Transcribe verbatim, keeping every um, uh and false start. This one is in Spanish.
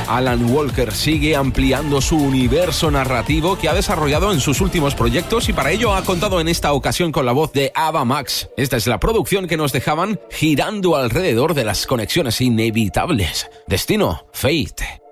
Alan Walker sigue ampliando su universo narrativo que ha desarrollado en sus últimos proyectos y para ello ha contado en esta ocasión con la voz de Ava Max. Esta es la producción que nos dejaban girando alrededor de las conexiones inevitables. Destino, Fate.